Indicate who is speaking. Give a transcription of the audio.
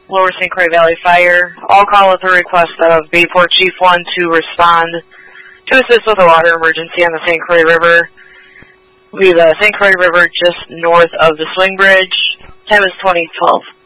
Speaker 1: Lower St. Croix Valley Fire. All call with a request of Bayport Chief 1 to respond to assist with a water emergency on the St. Croix River. We have the St. Croix River just north of the Swing Bridge. Time is 2012.